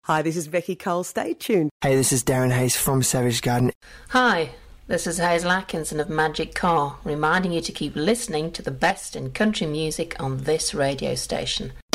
Hi, this is Becky Cole. Stay tuned. Hey, this is Darren Hayes from Savage Garden. Hi, this is Hazel Atkinson of Magic Car, reminding you to keep listening to the best in country music on this radio station.